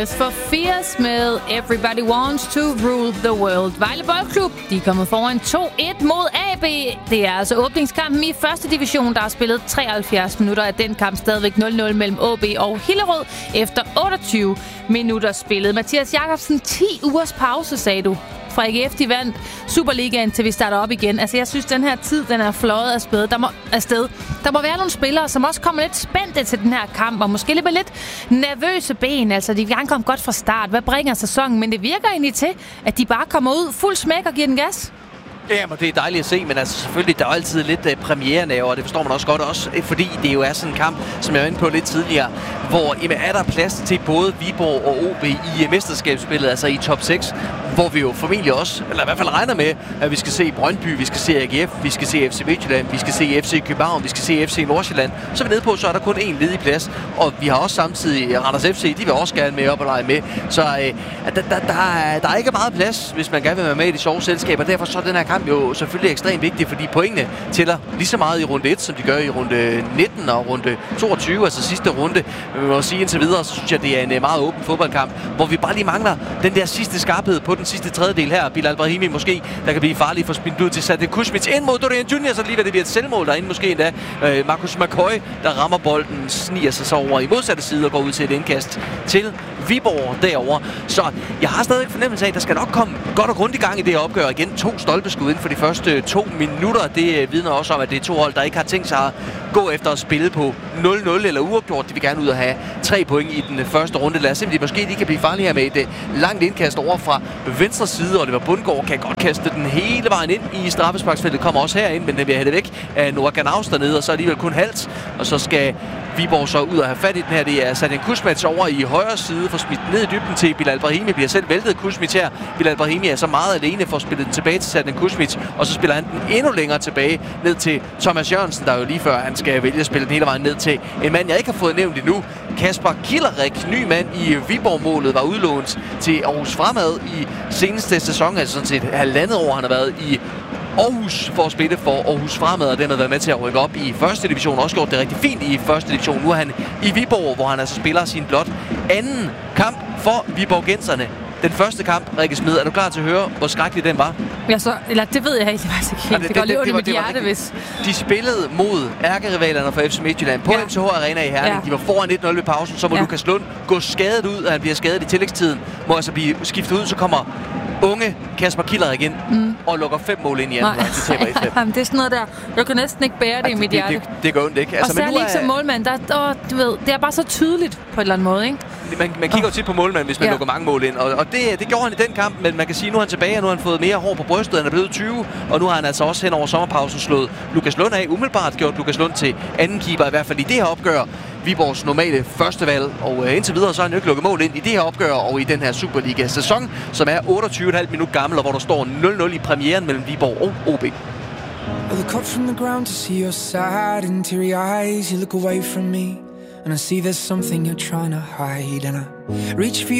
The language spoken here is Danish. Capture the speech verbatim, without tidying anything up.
For Fierce med Everybody Wants to Rule the World. Vejle Boldklub, de er kommet foran to et mod A B. Det er altså åbningskampen i første division, der har spillet treoghalvfjerds minutter af den kamp, stadigvæk nul nul mellem A B og Hillerød efter otteogtyve minutter spillet. Mathias Jakobsen, ti ugers pause, sagde du. Fra A G F, de vandt Superligaen, til vi starter op igen. Altså, jeg synes, den her tid, den er fløjet af sted. Der må, afsted. Der må være nogle spillere, som også kommer lidt spændte til den her kamp, og måske lidt med lidt nervøse ben. Altså, de vil gerne komme godt fra start. Hvad bringer sæsonen? Men det virker egentlig til, at de bare kommer ud fuld smæk og giver den gas. Ja, men det er dejligt at se, men altså selvfølgelig, der er altid lidt uh, premierenerver, og det forstår man også godt, også fordi det jo er sådan en kamp, som jeg var inde på lidt tidligere, hvor jamen, er der plads til både Viborg og O B i uh, mesterskabsspillet, altså i top seks, hvor vi jo formentlig også, eller i hvert fald regner med, at vi skal se Brøndby, vi skal se A G F, vi skal se F C Midtjylland, vi skal se F C København, vi skal se F C Nordsjælland. Så er vi nede på, så er der kun én ledig plads, og vi har også samtidig Randers F C, de vil også gerne med op og lege med. Så uh, der, der, der, er, der er ikke meget plads, hvis man gerne vil være med i de sjove selskaber. Derfor så er den her kamp jo selvfølgelig ekstremt vigtig, fordi pointene tæller lige så meget i runde et, som de gør i runde nitten og runde toogtyve, altså sidste runde. Men man må sige indtil videre, så synes jeg, det er en meget åben fodboldkamp, hvor vi bare lige mangler den der sidste skarphed på den sidste tredjedel her. Bilal Brahimi måske, der kan blive farlig for spillet ud til Sadek Kušmić ind mod Dorian Junior, så lige ved det bliver et selvmål derinde måske endda. Øh, Marcus McCoy, der rammer bolden, sniger sig så over i modsatte side og går ud til et indkast til Viborg derovre. Så jeg har stadig fornemmelse af, at der skal nok komme godt og grundigt i gang i det her opgør. Igen to stolpeskud inden for de første to minutter. Det vidner også om, at det er to hold, der ikke har tænkt sig at gå efter at spille på nul nul eller uafgjort. De vil gerne ud og have tre point i den første runde. Lad os se, om de måske lige kan blive farlige her med et langt indkast over fra venstre side, og det var Bundgaard kan godt kaste den hele vejen ind i straffesparksfeltet. Kommer også herind, men den bliver hættet væk af Noah Ganaus dernede, og så alligevel kun halvt. Og så skal Viborg så ud og have fat i den her. Det er Sadek Kušmić over i højre side, for smidt ned i dybden til Bilal Brahimi. Bliver selv væltet Kušmić her. Bilal Brahimi er så meget alene for at spille den tilbage til Sadek Kušmić, og så spiller han den endnu længere tilbage ned til Thomas Jørgensen, der jo lige før han skal vælge at spille den hele vejen ned til en mand, jeg ikke har fået nævnt endnu. Kasper Kilerik, ny mand i Viborg-målet, var udlånt til Aarhus Fremad i seneste sæson, altså sådan set halvandet år, han har været i Aarhus for at spille for Aarhus Fremad, og den har været med til at rykke op i første division. Også gjort det rigtig fint i første division. Nu er han i Viborg, hvor han altså spiller sin blot anden kamp for Viborgenserne. Den første kamp, Rikke Smed, er du klar til at høre, hvor skrækkelig den var? Ja, så, eller det ved jeg ikke, det var ikke helt. Ja, det, det går lidt i mit hjerte, hvis... De spillede mod ærkerivalerne fra F C Midtjylland på ja. M T H Arena i Herning. Ja. De var foran et nul ved pausen, så må ja. Lukas Lund gå skadet ud, og han bliver skadet i tillægstiden. Må altså blive skiftet ud, så kommer unge Kasper Kilerik ind mm. og lukker fem mål ind i anden. Nej, det er sådan noget der. Jeg kan næsten ikke bære det Ej, i mit hjerte. Det, det, det gør ondt, ikke? Altså, og særlig ikke som målmand. Der, der, du ved, det er bare så tydeligt på en eller anden måde, ikke? Man, man kigger jo tit på målmanden, hvis man ja. lukker mange mål ind. Og, og det, det gjorde han i den kamp, men man kan sige, at nu er han tilbage, og nu har han fået mere hår på brystet. Han er blevet tyve, og nu har han altså også hen over sommerpausen slået Lukas Lund af. Umiddelbart gjort Lukas Lund til anden keeper, i hvert fald i det her opgør. Viborgs normale førstevalg, og uh, indtil videre så har han jo ikke lukket mål ind i det her opgør og i den her Superliga-sæson, som er otteogtyve komma fem minut gammel, og hvor der står nul nul i premieren mellem Viborg og O B. I look up from the ground to see your sad and teary eyes. You look away from me and I see there's something you're trying to hide, and I reach for you.